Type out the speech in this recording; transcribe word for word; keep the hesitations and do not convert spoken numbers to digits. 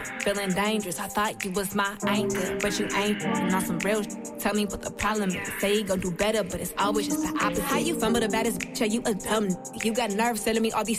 feeling dangerous. I thought you was my anchor, but you ain't. And on some real shit, tell me what the problem is. Say you gon' do better, but it's always just the opposite. How you fumble the baddest bitch? Are you a dumb? You got nerves telling me all these